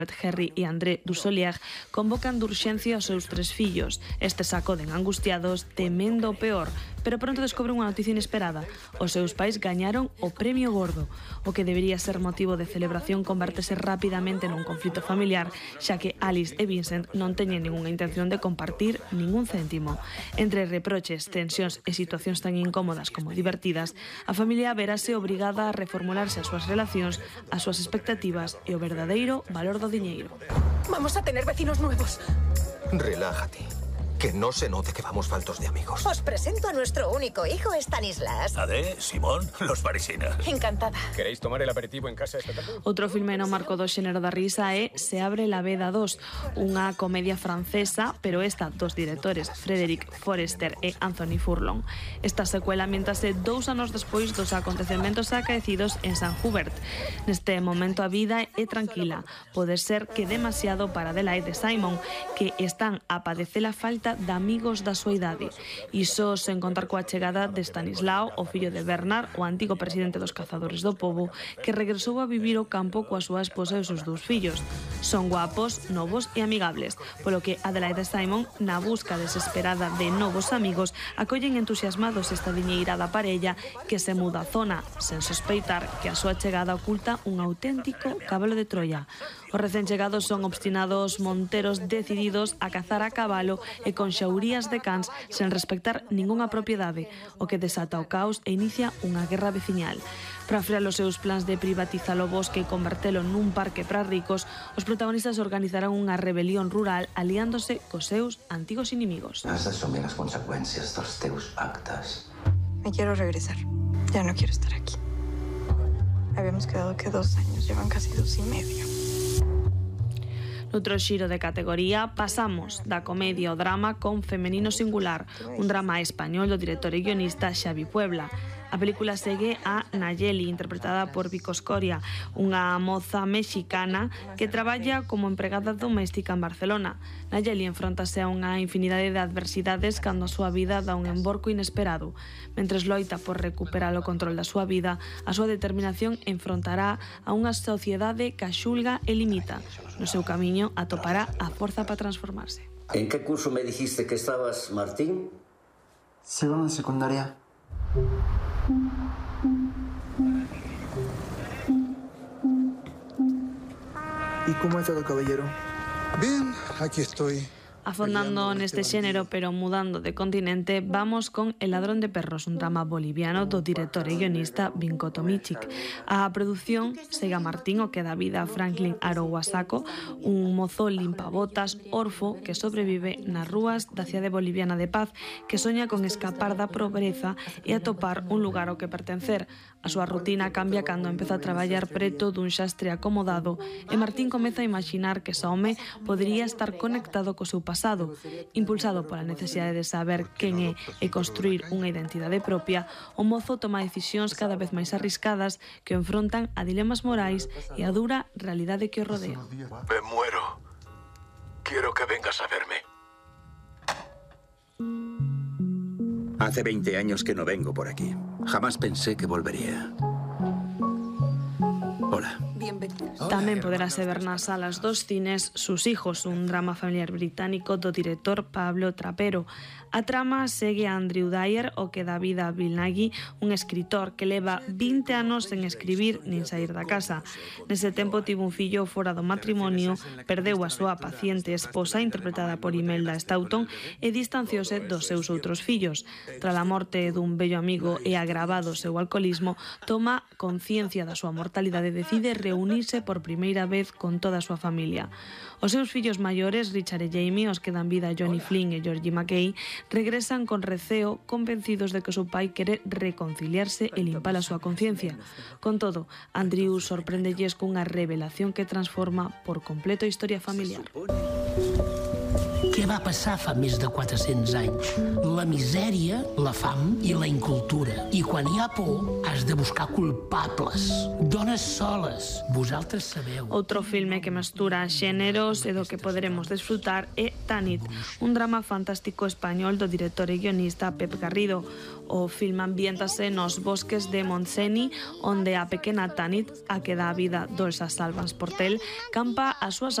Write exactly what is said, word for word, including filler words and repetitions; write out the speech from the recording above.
Harry e André Dussolier convocan de urxencia os seus tres fillos. Estes acoden angustiados, temendo o peor, pero pronto descobren unha noticia inesperada. Os seus pais gañaron o premio gordo. O que debería ser motivo de celebración convértese rapidamente nun conflito familiar, xa que Alice e Vincent non teñen ninguna intención de compartir ningún céntimo. Entre reproches, tensións e situacións tan incómodas como divertidas, a familia verase obrigada a reformularse as súas relacións, as súas expectativas e o verdadeiro valor do diñeiro. Vamos a tener vecinos nuevos. Relájate. Que no se note que vamos faltos de amigos. Os presento a nuestro único hijo, Stanislas. Ade, Simón, los parisinas. Encantada. ¿Queréis tomar el aperitivo en casa esta tarde? Outro filme no marco do xénero da risa é Se abre la veda dos, unha comedia francesa, pero esta dos directores, Frédéric Forester e Anthony Furlong. Esta secuela ambientase dous anos despois dos acontecementos acaecidos en San Hubert. Neste momento a vida é tranquila. Pode ser que demasiado para Adelaide e Simon, que están a padecer a falta de amigos da súa idade. Iso sen contar coa chegada de Stanislao, o fillo de Bernard, o antigo presidente dos cazadores do pobo, que regresou a vivir ao campo coa súa esposa e os seus dous fillos. Son guapos, novos e amigables, polo que Adelaide e Simon, na busca desesperada de novos amigos, acollen entusiasmados esta diñeirada parella que se muda á zona, sen sospeitar que a súa chegada oculta un auténtico cabalo de Troia. Os recén chegados son obstinados monteros decididos a cazar a cabalo e con xaurías de cans sen respectar ningunha propiedade, o que desata o caos e inicia unha guerra veciñal. Para frear os seus plans de privatizar o bosque e convertelo nun parque para ricos, os protagonistas organizarán unha rebelión rural aliándose cos seus antigos inimigos. Has d'assumir les conseqüències dels teus actes. Me quiero regresar. Ya no quiero estar aquí. Habíamos quedado que dos años, llevan casi dos y medio. Noutro xiro de categoría, pasamos da comedia ao drama con Femenino Singular, un drama español do director e guionista Xavi Puebla. A película segue a Nayeli, interpretada por Vico Escoria, unha moza mexicana que traballa como empregada doméstica en Barcelona. Nayeli enfrontase a unha infinidade de adversidades cando a súa vida dá un emborco inesperado. Mentres loita por recuperar o control da súa vida, a súa determinación enfrontará a unha sociedade que a xulga e limita. No seu camiño atopará a forza para transformarse. ¿En qué curso me dijiste que estabas, Martín? Segundo de secundaria. ¿Y cómo ha estado, caballero? Bien, aquí estoy. Afondando neste xénero, pero mudando de continente, vamos con El ladrón de perros, un drama boliviano do director e guionista Vinko Tomičić. A produción segue a Martín, o que dá vida a Franklin Aro Wasako, un mozo limpabotas, orfo, que sobrevive nas rúas da cidade boliviana de Paz, que soña con escapar da pobreza e atopar un lugar ao que pertencer. A súa rutina cambia cando empeza a traballar preto dun xastre acomodado e Martín comeza a imaginar que ese home podería estar conectado co seu pasado. Impulsado pola necesidade de saber quen é e construir unha identidade propia, o mozo toma decisións cada vez máis arriscadas que o enfrontan a dilemas morais e a dura realidade que o rodea. Me muero. Quiero que vengas a verme. Hace veinte años que no vengo por aquí. Jamás pensé que volvería. Hola. Tamén poderase ver nas salas dos cines Sus hijos, un drama familiar británico do director Pablo Trapero. A trama segue a Andrew Dyer, o que dá vida a Bill Nighy, un escritor que leva vinte anos sen escribir nin sair da casa. Nese tempo tivo un fillo fora do matrimonio, perdeu a súa paciente esposa, interpretada por Imelda Staunton, e distanciouse dos seus outros fillos. Tras a morte dun bello amigo e agravado o seu alcoholismo, toma conciencia da súa mortalidade e decide reunirse por primeira vez con toda a súa familia. Os seus fillos maiores, Richard e Jamie, os que dan vida a Johnny Flynn e Georgie McKay, regresan con receo, convencidos de que o seu pai quere reconciliarse e limpar a súa conciencia. Con todo, Andrew sorprendelles cunha revelación que transforma por completo a historia familiar. ¿Qué va passar fa més de quatre-cents anys. La misèria, la fam i la incultura. I quan hi ha por, has de buscar culpables. Dones soles, vosaltres sabeu. Outro filme que mestura xéneros e do que poderemos desfrutar é Tanit, un drama fantástico español do director e guionista Pep Garrido. O filme ambiéntase nos bosques de Montseny, onde a pequena Tanit, a que dá a vida Dolça Salvans Portel, campa as súas